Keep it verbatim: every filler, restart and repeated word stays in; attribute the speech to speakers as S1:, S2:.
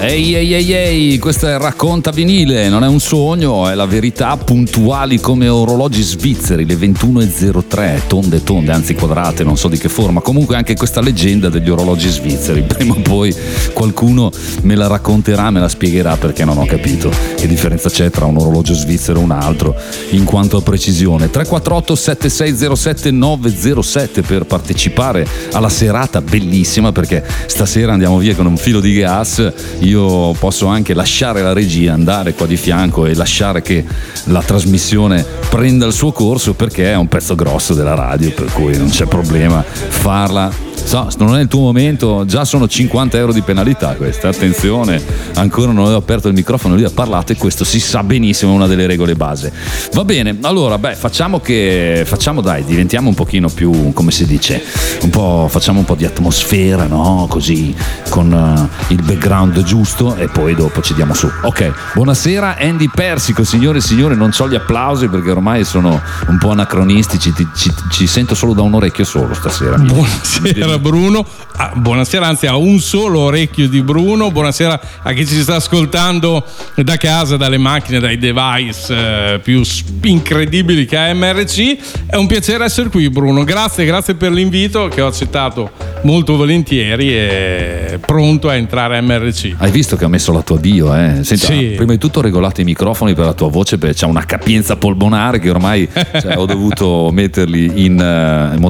S1: Ehi ehi ehi ehi, questo è Racconta Vinile, non è un sogno, è la verità, puntuali come orologi svizzeri, le ventuno e zero tre, tonde tonde, anzi quadrate, non so di che forma. Comunque anche questa leggenda degli orologi svizzeri, prima o poi qualcuno me la racconterà, me la spiegherà, perché non ho capito che differenza c'è tra un orologio svizzero e un altro in quanto a precisione. Tre quattro otto sette sei zero sette nove zero sette per partecipare alla serata bellissima, perché stasera andiamo via con un filo di gas. Io posso anche lasciare la regia, andare qua di fianco e lasciare che la trasmissione prenda il suo corso, perché è un pezzo grosso della radio, per cui non c'è problema farla. So, non è il tuo momento, già sono cinquanta euro di penalità questa, attenzione, ancora non avevo aperto il microfono, lui ha parlato e questo si sa benissimo, è una delle regole base. Va bene, allora beh, facciamo che facciamo dai, diventiamo un pochino più, come si dice, un po', facciamo un po' di atmosfera, no? Così, con uh, il background giusto, e poi dopo ci diamo su. Ok, buonasera Andy Persico, signore e signori, non so gli applausi perché ormai sono un po' anacronistici, ci, ci, ci sento solo da un orecchio solo stasera.
S2: Buonasera Bruno, ah, buonasera, anzi a un solo orecchio di Bruno, buonasera a chi ci sta ascoltando da casa, dalle macchine, dai device eh, più incredibili che ha M R C. È un piacere essere qui, Bruno, grazie, grazie per l'invito che ho accettato molto volentieri e pronto a entrare a M R C.
S1: Hai visto che ha messo la tua bio, eh? Senta,
S2: sì.
S1: Prima di tutto regolate i microfoni per la tua voce, perché c'è una capienza polmonare che ormai cioè, ho dovuto metterli in, uh, in modo